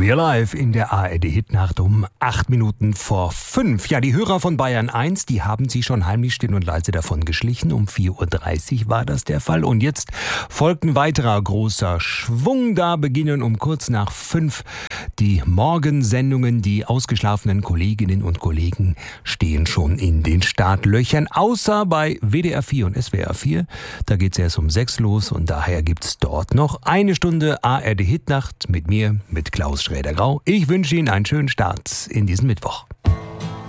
Real Life in der ARD-Hitnacht um 8 Minuten vor 5. Ja, die Hörer von Bayern 1, die haben sich schon heimlich still und leise davon geschlichen. Um 4.30 Uhr war das der Fall. Und jetzt folgt ein weiterer großer Schwung. Da beginnen um kurz nach 5 die Morgensendungen. Die ausgeschlafenen Kolleginnen und Kollegen stehen schon in den Startlöchern. Außer bei WDR 4 und SWR 4. Da geht's erst um 6 los und daher gibt's dort noch eine Stunde ARD-Hitnacht mit mir, mit Klaus Schräder-Grau. Ich wünsche Ihnen einen schönen Start in diesen Mittwoch.